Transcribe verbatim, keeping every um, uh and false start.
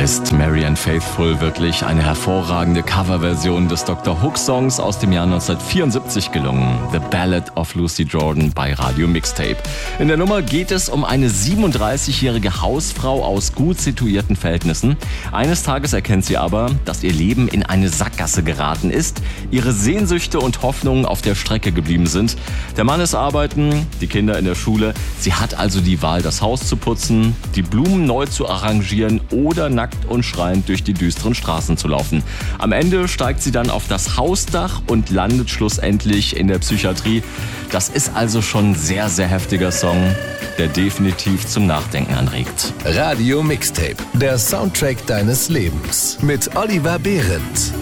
ist Marianne Faithfull wirklich eine hervorragende Coverversion des Doktor Hook-Songs aus dem Jahr neunzehnhundertvierundsiebzig gelungen. The Ballad of Lucy Jordan bei Radio Mixtape. In der Nummer geht es um eine siebenunddreißigjährige Hausfrau aus gut situierten Verhältnissen. Eines Tages erkennt sie aber, dass ihr Leben in eine Sackgasse geraten ist, ihre Sehnsüchte und Hoffnungen auf der Strecke geblieben sind. Der Mann ist arbeiten, die Kinder in der Schule. Sie hat also die Wahl, das Haus zu putzen, die Blumen neu zu arrangieren oder nackt und schreiend durch die düsteren Straßen zu laufen. Am Ende steigt sie dann auf das Hausdach und landet schlussendlich in der Psychiatrie. Das ist also schon ein sehr, sehr heftiger Song, der definitiv zum Nachdenken anregt. Radio Mixtape, der Soundtrack deines Lebens mit Oliver Behrendt.